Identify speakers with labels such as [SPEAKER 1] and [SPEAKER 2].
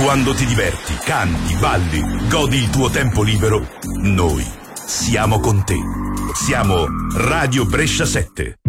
[SPEAKER 1] Quando ti diverti, canti, balli, godi il tuo tempo libero, noi siamo con te. Siamo Radio Brescia 7.